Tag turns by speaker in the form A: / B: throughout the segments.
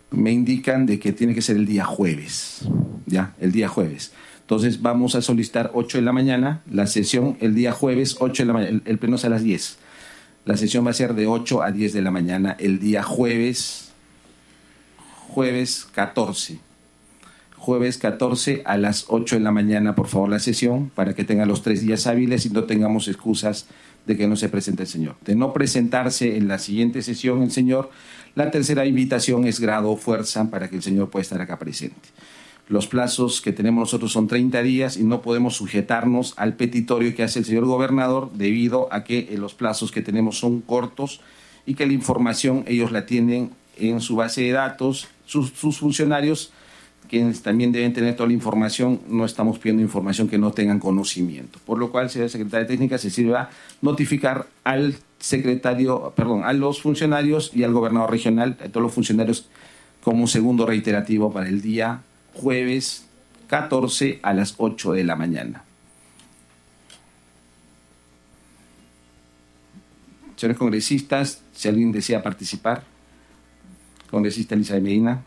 A: me indican de que tiene que ser el día jueves, ¿ya? El día jueves. Entonces vamos a solicitar 8 de la mañana, la sesión el día jueves, 8 de la mañana, el pleno es a las 10. La sesión va a ser de 8 a 10 de la mañana el día jueves 14. Jueves 14 a las 8 de la mañana, por favor, la sesión, para que tengan los 3 días hábiles y no tengamos excusas de que no se presente el señor. De no presentarse en la siguiente sesión el señor, la tercera invitación es grado o fuerza para que el señor pueda estar acá presente. Los plazos que tenemos nosotros son 30 días y no podemos sujetarnos al petitorio que hace el señor gobernador debido a que los plazos que tenemos son cortos y que la información ellos la tienen en su base de datos, sus funcionarios, quienes también deben tener toda la información, no estamos pidiendo información que no tengan conocimiento. Por lo cual, señora secretaria técnica, se sirve a notificar al a los funcionarios y al gobernador regional, a todos los funcionarios, como un segundo reiterativo para el día jueves 14 a las 8 de la mañana. Señores congresistas, si alguien desea participar. Congresista Elizabeth Medina.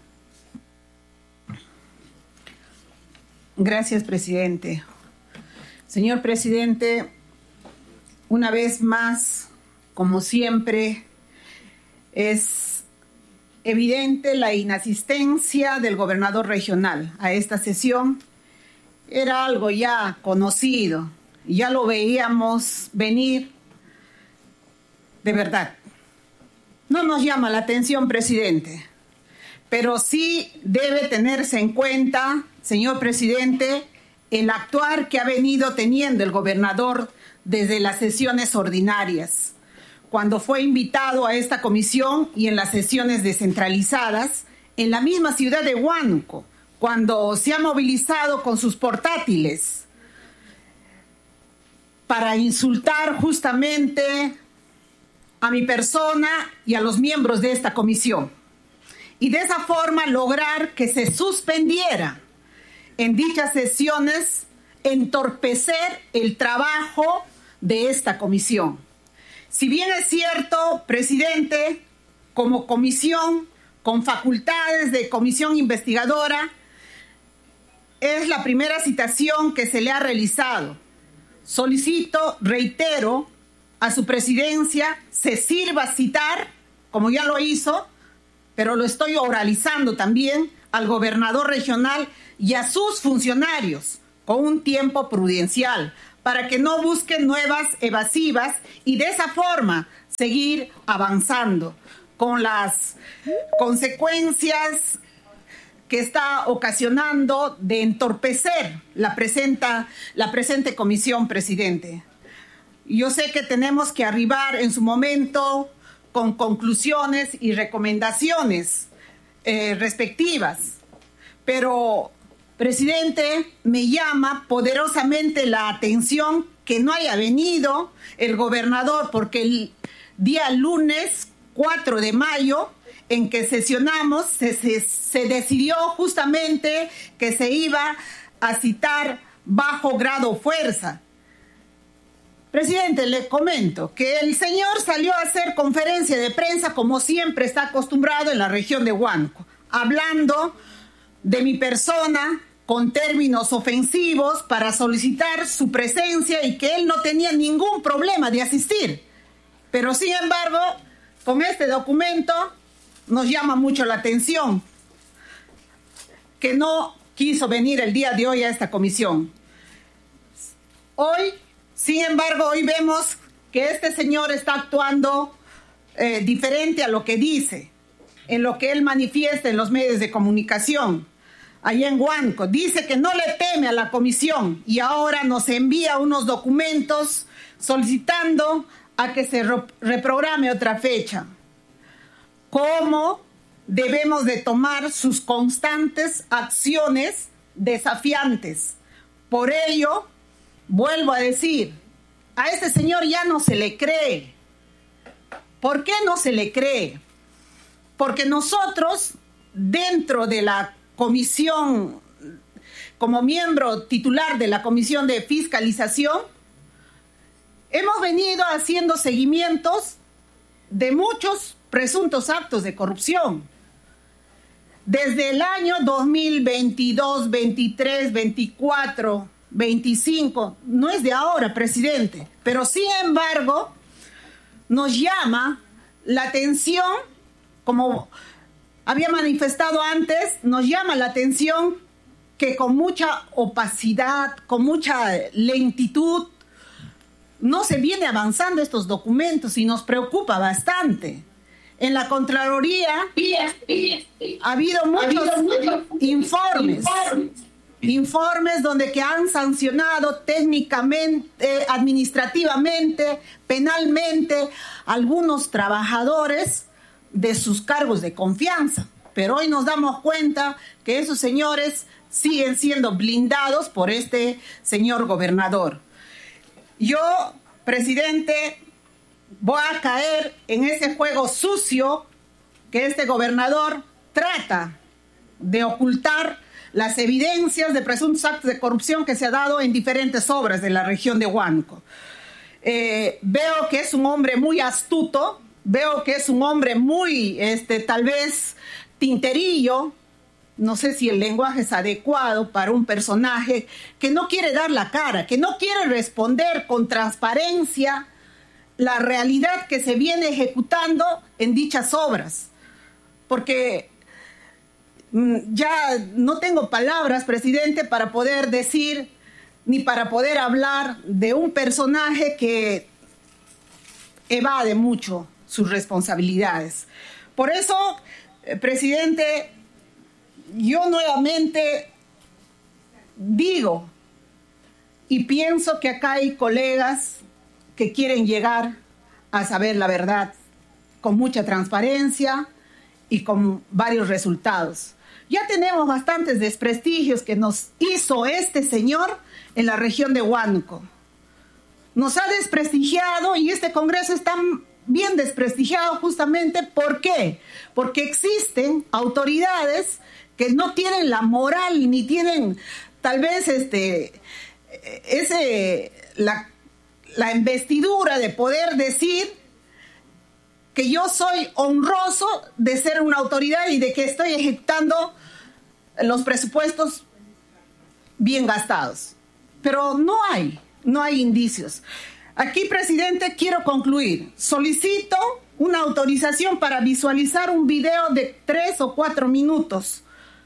B: Gracias, presidente. Señor presidente, una vez más, como siempre, es evidente la inasistencia del gobernador regional a esta sesión. Era algo ya conocido, ya lo veíamos venir. De verdad, no nos llama la atención, presidente, pero sí debe tenerse en cuenta, señor presidente, el actuar que ha venido teniendo el gobernador desde las sesiones ordinarias, cuando fue invitado a esta comisión y en las sesiones descentralizadas en la misma ciudad de Huánuco, cuando se ha movilizado con sus portátiles para insultar justamente a mi persona y a los miembros de esta comisión, y de esa forma lograr que se suspendiera en dichas sesiones, entorpecer el trabajo de esta comisión. Si bien es cierto, presidente, como comisión con facultades de comisión investigadora, es la primera citación que se le ha realizado. Solicito, reitero, a su presidencia se sirva citar, como ya lo hizo, pero lo estoy oralizando también al gobernador regional y a sus funcionarios con un tiempo prudencial para que no busquen nuevas evasivas y de esa forma seguir avanzando con las consecuencias que está ocasionando de entorpecer la presente comisión, presidente. Yo sé que tenemos que arribar en su momento con conclusiones y recomendaciones respectivas, pero, presidente, me llama poderosamente la atención que no haya venido el gobernador, porque el día lunes 4 de mayo, en que sesionamos, se decidió justamente que se iba a citar bajo grado fuerza. Presidente, le comento que el señor salió a hacer conferencia de prensa como siempre está acostumbrado en la región de Huánuco, hablando de mi persona con términos ofensivos para solicitar su presencia y que él no tenía ningún problema de asistir. Pero sin embargo, con este documento nos llama mucho la atención que no quiso venir el día de hoy a esta comisión. Sin embargo, hoy vemos que este señor está actuando diferente a lo que dice, en lo que él manifiesta en los medios de comunicación. Allá en Huánuco, dice que no le teme a la comisión y ahora nos envía unos documentos solicitando a que se reprograme otra fecha. ¿Cómo debemos de tomar sus constantes acciones desafiantes? Por ello, vuelvo a decir, a este señor ya no se le cree. ¿Por qué no se le cree? Porque nosotros, dentro de la comisión, como miembro titular de la Comisión de Fiscalización, hemos venido haciendo seguimientos de muchos presuntos actos de corrupción. desde el año 2022, 23, 24, 25, no es de ahora, presidente, pero sin embargo nos llama la atención, como había manifestado antes, nos llama la atención que con mucha opacidad, con mucha lentitud, no se viene avanzando estos documentos y nos preocupa bastante. En la Contraloría ha habido muchos informes donde que han sancionado técnicamente, administrativamente, penalmente algunos trabajadores de sus cargos de confianza. Pero hoy nos damos cuenta que esos señores siguen siendo blindados por este señor gobernador. Yo, presidente, voy a caer en ese juego sucio que este gobernador trata de ocultar las evidencias de presuntos actos de corrupción que se ha dado en diferentes obras de la región de Huánuco. Veo que es un hombre muy astuto, veo que es un hombre muy, tal vez, tinterillo. No sé si el lenguaje es adecuado para un personaje que no quiere dar la cara, que no quiere responder con transparencia la realidad que se viene ejecutando en dichas obras. Porque ya no tengo palabras, presidente, para poder decir ni para poder hablar de un personaje que evade mucho sus responsabilidades. Por eso, presidente, yo nuevamente digo y pienso que acá hay colegas que quieren llegar a saber la verdad con mucha transparencia y con varios resultados. Ya tenemos bastantes desprestigios que nos hizo este señor en la región de Huánuco. Nos ha desprestigiado y este Congreso está bien desprestigiado justamente. ¿Por qué? Porque existen autoridades que no tienen la moral ni tienen tal vez la investidura de poder decir que yo soy honroso de ser una autoridad y de que estoy ejecutando los presupuestos bien gastados. Pero no hay indicios. Aquí, presidente, quiero concluir. Solicito una autorización para visualizar un video de 3 o 4 minutos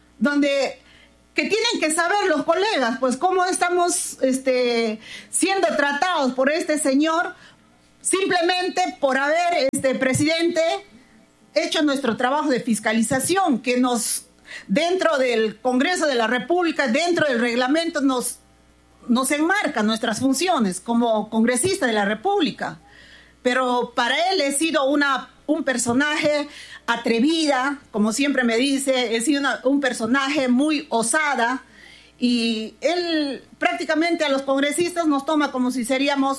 B: que tienen que saber los colegas, pues cómo estamos siendo tratados por este señor, simplemente por haber, presidente, hecho nuestro trabajo de fiscalización, que dentro del Congreso de la República, dentro del reglamento, nos enmarca nuestras funciones como congresista de la República. Pero para él he sido un personaje atrevida, como siempre me dice, he sido un personaje muy osada, y él prácticamente a los congresistas nos toma como si seríamos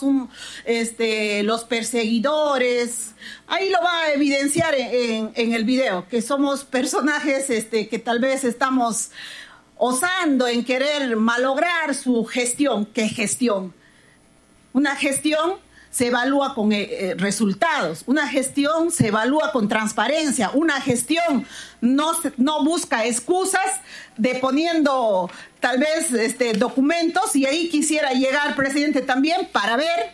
B: los perseguidores. Ahí lo va a evidenciar en el video, que somos personajes que tal vez estamos osando en querer malograr su gestión. ¿Qué gestión? Una gestión se evalúa con resultados, una gestión se evalúa con transparencia, una gestión no busca excusas de poniendo tal vez documentos, y ahí quisiera llegar, presidente, también para ver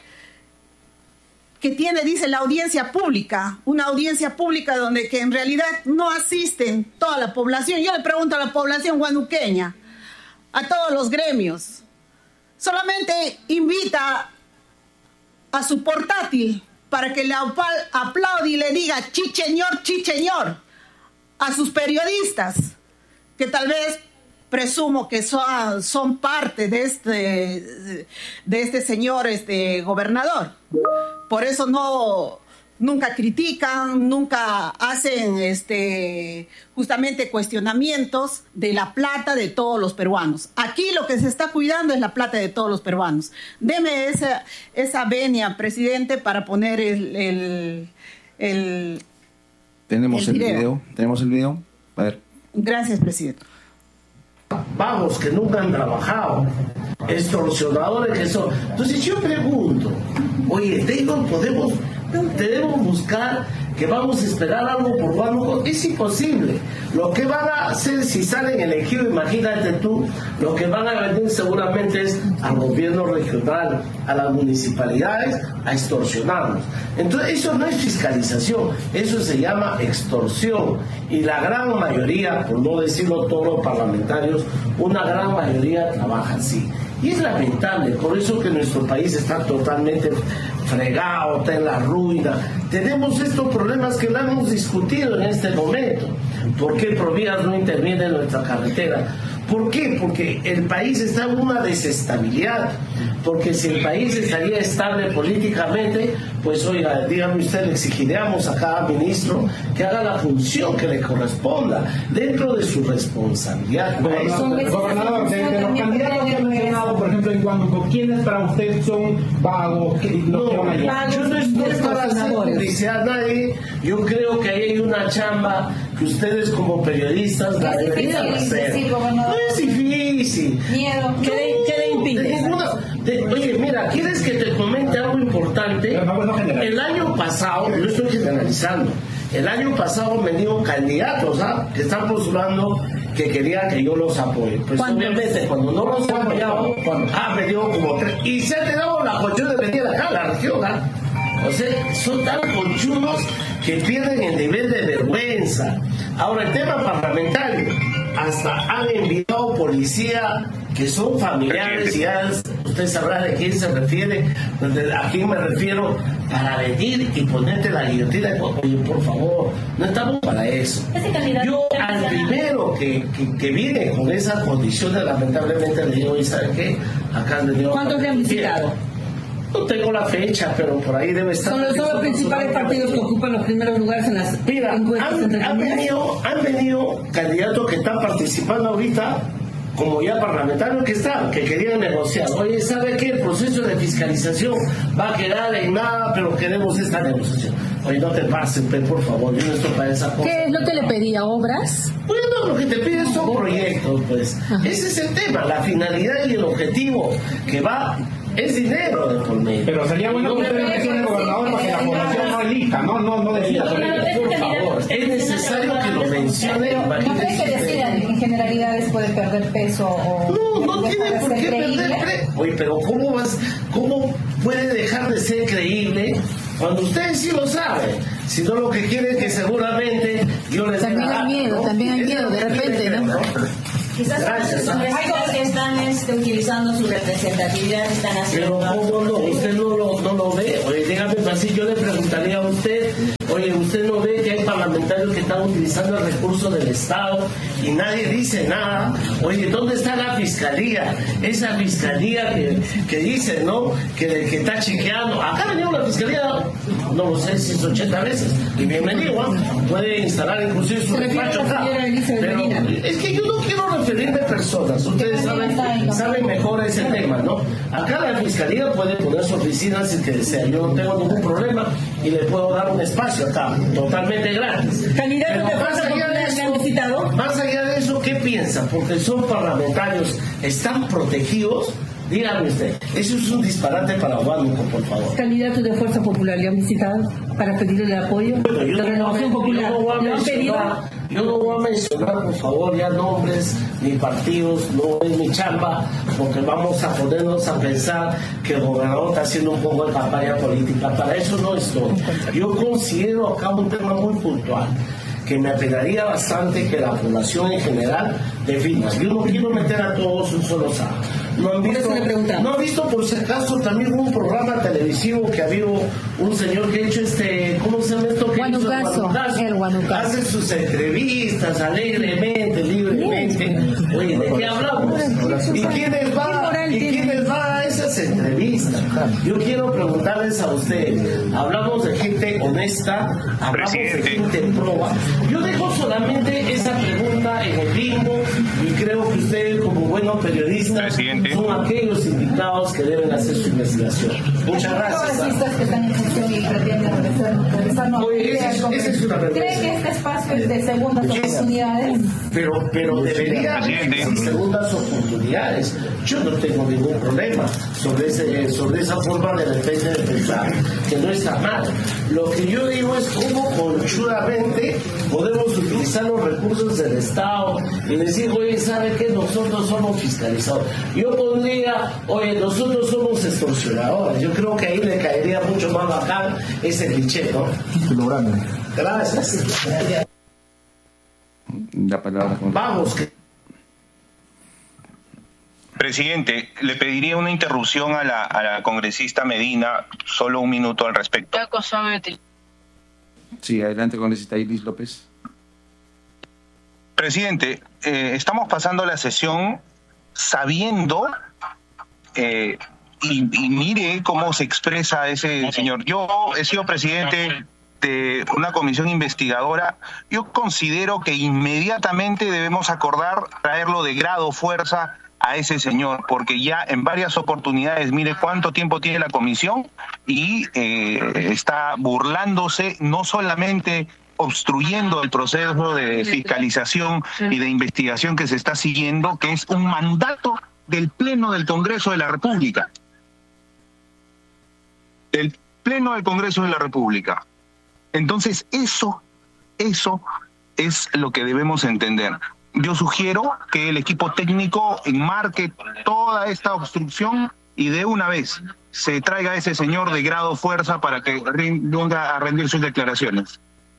B: que dice la audiencia pública, una audiencia pública donde que en realidad no asisten toda la población. Yo le pregunto a la población guanuqueña, a todos los gremios, solamente invita a su portátil para que le aplaude y le diga chicheñor a sus periodistas, que tal vez presumo que son parte de este señor gobernador. Por eso nunca critican, nunca hacen justamente cuestionamientos de la plata de todos los peruanos. Aquí lo que se está cuidando es la plata de todos los peruanos. Deme esa venia, presidente, para poner
A: Tenemos el video. A ver.
B: Gracias, presidente.
C: Vamos, que nunca han trabajado, extorsionadores que son. Entonces yo pregunto, oye, debemos buscar que vamos a esperar algo por Huánuco, es imposible. Lo que van a hacer si salen elegidos, imagínate tú, lo que van a venir seguramente es al gobierno regional, a las municipalidades, a extorsionarnos. Entonces eso no es fiscalización, eso se llama extorsión, y la gran mayoría, por no decirlo todos los parlamentarios, una gran mayoría trabaja así. Y es lamentable, por eso que nuestro país está totalmente fregado, está en la ruina. Tenemos estos problemas que lo hemos discutido en este momento. ¿Por qué Provías no interviene en nuestra carretera? ¿Por qué? Porque el país está en una desestabilidad. Porque si el país estaría estable políticamente, pues oiga, dígame usted, le exigiríamos a cada ministro que haga la función que le corresponda dentro de su responsabilidad.
D: Gobernador, de los candidatos que ha mencionado, por ejemplo, en Huánuco, ¿quiénes para usted son vagos?
C: Yo no estoy para hacer publicidad a nadie. Yo creo que ahí hay una chamba que ustedes como periodistas la deberían hacer. No es difícil.
E: Miedo.
B: ¿Qué le impide?
C: Oye, mira, ¿quieres que te comente algo importante? El año pasado, yo estoy generalizando, el año pasado me dio candidatos que están postulando que querían que yo los apoye. Pues obviamente cuando no los he apoyado, me dio como 3. Y se ha tenido la cuestión de venir acá a la región. O sea, son tan conchudos que pierden el nivel de vergüenza. Ahora, el tema parlamentario, hasta han enviado policía que son familiares, y ya usted sabrá de quién se refiere, a quién me refiero, para venir y ponerte la guillotina. Oye, por favor, no estamos para eso. Yo al primero que viene con esas condiciones, lamentablemente le digo, ¿y sabe qué? Acá han venido.
B: ¿Cuántos le han visitado?
C: No tengo la fecha, pero por ahí debe estar.
B: Son los principales partidos que ocupan los primeros lugares en las encuestas.
C: Han venido candidatos que están participando ahorita, como ya parlamentarios que querían negociar. Oye, ¿sabe qué? El proceso de fiscalización va a quedar en nada, pero queremos esta negociación. Oye, no te pases, por favor, yo no estoy para esa cosa.
E: ¿Qué es lo que le pedía? ¿Obras?
C: Bueno, lo que te piden son proyectos, pues. Ajá. Ese es el tema, la finalidad y el objetivo que va. Es dinero de por medio.
D: Pero sería bueno que usted mencione al gobernador para que la población no elija, no decida sobre eso.
C: Por favor, es necesario que lo mencione.
E: ¿No cree que decir en generalidades puede perder peso o
C: no tiene por qué perder peso? Oye, pero ¿cómo puede dejar de ser creíble cuando ustedes sí lo saben? Si no, lo que quieren es que seguramente yo les
E: también hay miedo, de repente, ¿no?
F: Quizás los congresistas que están utilizando su representatividad están haciendo.
C: Pero ¿cómo no? ¿Usted no lo ve? Oye, dígame así, yo le preguntaría a usted, oye, ¿usted no ve que hay parlamentarios que están utilizando el recurso del Estado y nadie dice nada? Oye, ¿dónde está la fiscalía? Esa fiscalía que dice, ¿no? Que está chequeando. Acá ha venido la fiscalía, no lo sé si es 80 veces, y bienvenido, puede instalar inclusive su despacho acá. Pero es que yo no quiero referirme a personas, ustedes saben mejor ese tema, ¿no? Acá la fiscalía puede poner su oficina si que desea, yo no tengo ningún problema y le puedo dar un espacio acá, totalmente gratis.
B: ¿Candidatos de Fuerza Popular le han visitado?
C: Más allá de eso, ¿qué piensan? Porque son parlamentarios, ¿están protegidos? Dígame usted, eso es un disparate para Huánuco, por favor.
B: ¿Candidatos de Fuerza Popular le han visitado para pedirle el apoyo?
C: Bueno,
B: ¿La Renovación Popular le han pedido?
C: Yo no voy a mencionar, por favor, ya nombres ni partidos, no es mi chamba, porque vamos a ponernos a pensar que el gobernador está haciendo un poco de campaña política. Para eso no estoy. Yo considero acá un tema muy puntual, que me apenaría bastante que la población en general defina. Yo no quiero meter a todos un solo saco. ¿No han visto por si acaso también un programa televisivo que había un señor que ha hecho ¿cómo se llama esto?
E: Guanucazo, el Guanucazo.
C: Hace sus entrevistas alegremente, libremente. Oye, ¿de qué hablamos? ¿Y quiénes van a esas entrevistas? Yo quiero preguntarles a ustedes, hablamos de gente honesta, hablamos de gente proba. Yo dejo solamente esa pregunta en el limbo y creo que ustedes como buenos periodistas son aquellos indicados que deben hacer su investigación. Muchas gracias.
E: Congresistas que están en función y pretenden regresar
C: esa es una pregunta.
E: ¿Cree que este espacio es de segundas oportunidades?
C: Pero debería haber segundas oportunidades. Yo no tengo ningún problema sobre esa forma de repente de pensar, que no está mal. Lo que yo digo es cómo conchudamente podemos utilizar los recursos del Estado y decir, oye, ¿sabe qué? Nosotros somos fiscalizadores. Yo pondría, oye, nosotros somos extorsionadores. Yo creo que ahí le caería mucho más bacán ese cliché, ¿no? Gracias.
A: La palabra.
C: Vamos.
G: Presidente, le pediría una interrupción a la congresista Medina, solo un minuto al respecto.
A: Sí, adelante, congresista Iris López.
G: Presidente, estamos pasando la sesión sabiendo, y mire cómo se expresa ese señor. Yo he sido presidente de una comisión investigadora. Yo considero que inmediatamente debemos acordar traerlo de grado fuerza a ese señor, porque ya en varias oportunidades, mire cuánto tiempo tiene la comisión y está burlándose, no solamente obstruyendo el proceso de fiscalización y de investigación que se está siguiendo, que es un mandato del Pleno del Congreso de la República. Del Pleno del Congreso de la República. Entonces, eso es lo que debemos entender. Yo sugiero que el equipo técnico enmarque toda esta obstrucción y de una vez se traiga a ese señor de grado fuerza para que venga a rendir sus declaraciones.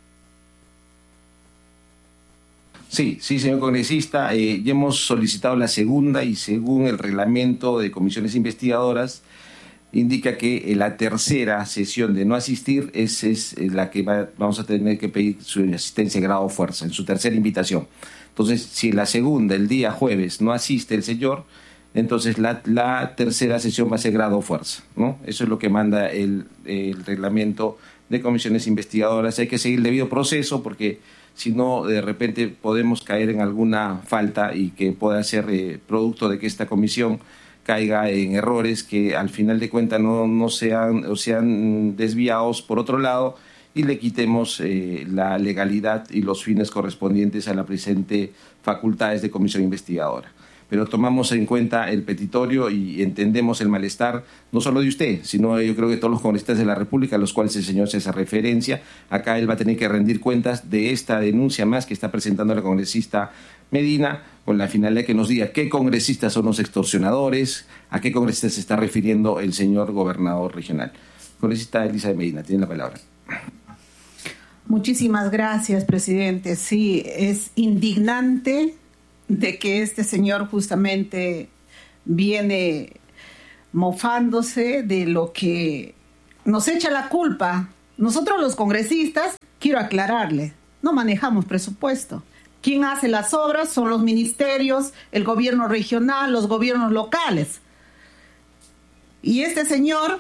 A: Sí, señor congresista, ya hemos solicitado la segunda y según el reglamento de comisiones investigadoras indica que la tercera sesión de no asistir es la que vamos a tener que pedir su asistencia de grado fuerza en su tercera invitación. Entonces, si la segunda, el día jueves, no asiste el señor, entonces la tercera sesión va a ser grado fuerza, ¿no? Eso es lo que manda el reglamento de comisiones investigadoras. Hay que seguir el debido proceso porque si no, de repente podemos caer en alguna falta y que pueda ser producto de que esta comisión caiga en errores que al final de cuentas no sean desviados por otro lado y le quitemos la legalidad y los fines correspondientes a la presente facultades de comisión investigadora. Pero tomamos en cuenta el petitorio y entendemos el malestar, no solo de usted, sino yo creo que todos los congresistas de la República, a los cuales el señor se hace referencia. Acá él va a tener que rendir cuentas de esta denuncia más que está presentando la congresista Medina, con la finalidad que nos diga qué congresistas son los extorsionadores, a qué congresistas se está refiriendo el señor gobernador regional. Congresista Elisa Medina, tiene la palabra.
B: Muchísimas gracias, presidente. Sí, es indignante de que este señor justamente viene mofándose de lo que nos echa la culpa. Nosotros los congresistas, quiero aclararle, no manejamos presupuesto. Quien hace las obras son los ministerios, el gobierno regional, los gobiernos locales. Y este señor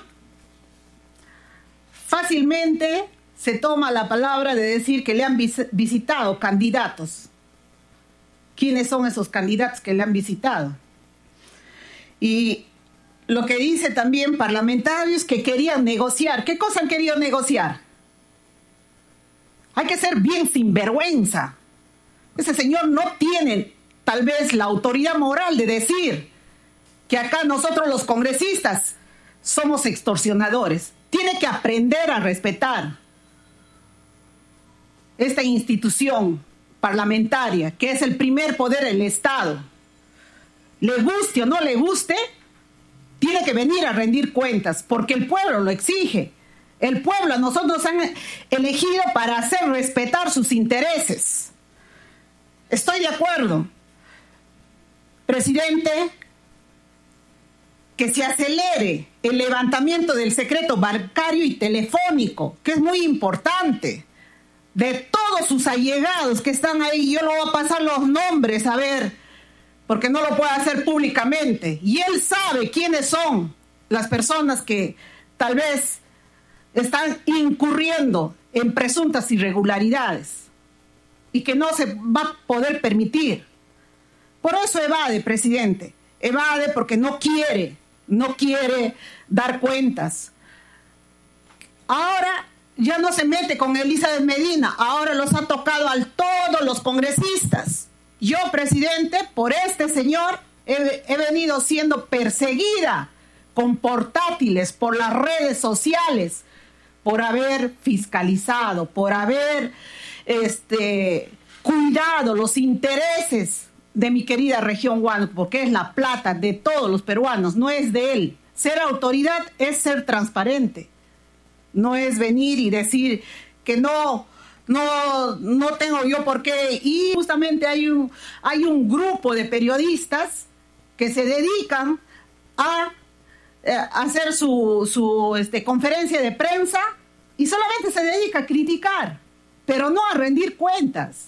B: fácilmente se toma la palabra de decir que le han visitado candidatos. ¿Quiénes son esos candidatos que le han visitado? Y lo que dice también parlamentarios que querían negociar. ¿Qué cosa han querido negociar? Hay que ser bien sinvergüenza. Ese señor no tiene tal vez la autoridad moral de decir que acá nosotros los congresistas somos extorsionadores. Tiene que aprender a respetar esta institución parlamentaria, que es el primer poder del Estado. Le guste o no le guste, tiene que venir a rendir cuentas, porque el pueblo lo exige. El pueblo a nosotros han elegido para hacer respetar sus intereses. Estoy de acuerdo, presidente, que se acelere el levantamiento del secreto bancario y telefónico, que es muy importante, de todos sus allegados que están ahí. Yo le voy a pasar los nombres, a ver, porque no lo puede hacer públicamente. Y él sabe quiénes son las personas que tal vez están incurriendo en presuntas irregularidades y que no se va a poder permitir. Por eso evade, presidente. Evade porque no quiere dar cuentas. Ahora ya no se mete con Elizabeth Medina, ahora los ha tocado a todos los congresistas. Yo, presidente, por este señor he venido siendo perseguida con portátiles por las redes sociales, por haber fiscalizado, por haber cuidado los intereses de mi querida región Huánuco, porque es la plata de todos los peruanos, no es de él. Ser autoridad es ser transparente, no es venir y decir que no tengo yo por qué. Y justamente hay un grupo de periodistas que se dedican a hacer su conferencia de prensa y solamente se dedica a criticar, pero no a rendir cuentas.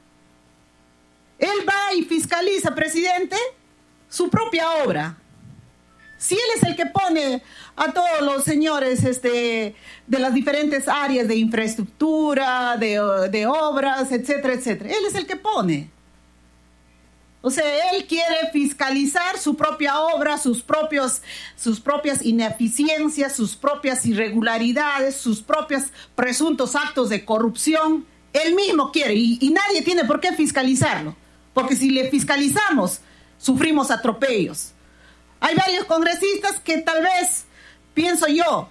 B: Él va y fiscaliza, presidente, su propia obra. Si él es el que pone a todos los señores de las diferentes áreas de infraestructura, de obras, etcétera, etcétera, él es el que pone. O sea, él quiere fiscalizar su propia obra, sus propias ineficiencias, sus propias irregularidades, sus propios presuntos actos de corrupción. Él mismo quiere y nadie tiene por qué fiscalizarlo, porque si le fiscalizamos, sufrimos atropellos. Hay varios congresistas que tal vez, pienso yo,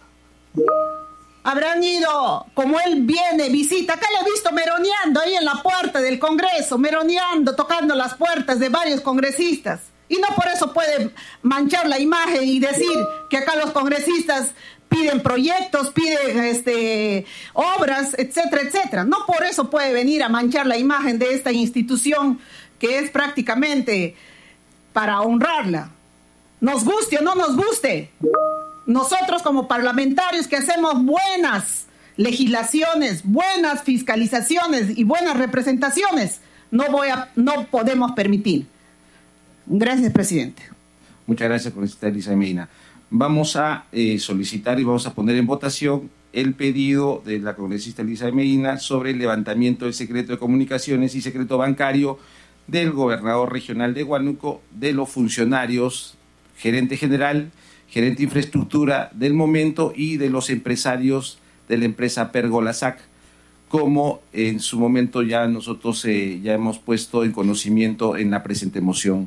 B: habrán ido, como él viene, visita, acá le he visto meroneando ahí en la puerta del Congreso, meroneando, tocando las puertas de varios congresistas. Y no por eso puede manchar la imagen y decir que acá los congresistas piden proyectos, piden obras, etcétera, etcétera. No por eso puede venir a manchar la imagen de esta institución que es prácticamente para honrarla. Nos guste o no nos guste, nosotros como parlamentarios que hacemos buenas legislaciones, buenas fiscalizaciones y buenas representaciones, no podemos permitir. Gracias, presidente.
A: Muchas gracias, congresista Elizabeth Medina. Vamos a solicitar y vamos a poner en votación el pedido de la congresista Elizabeth Medina sobre el levantamiento del secreto de comunicaciones y secreto bancario del gobernador regional de Huánuco, de los funcionarios, gerente general, gerente de infraestructura del momento y de los empresarios de la empresa Pergolasac, como en su momento ya nosotros ya hemos puesto en conocimiento en la presente moción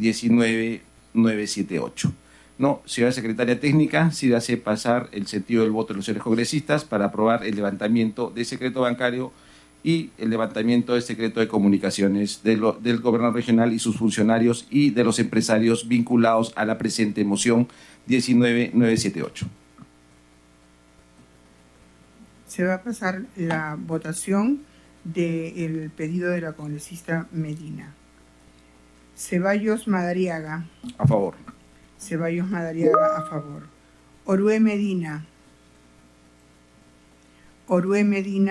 A: 19978. No, señora secretaria técnica, sí hace pasar el sentido del voto de los señores congresistas para aprobar el levantamiento del secreto bancario y el levantamiento del secreto de comunicaciones del gobernador regional y sus funcionarios y de los empresarios vinculados a la presente moción 19978.
H: Se va a pasar la votación del pedido de la congresista Medina. Ceballos Madariaga.
A: A favor.
H: Ceballos Madariaga, a favor. Orue Medina. Orue Medina.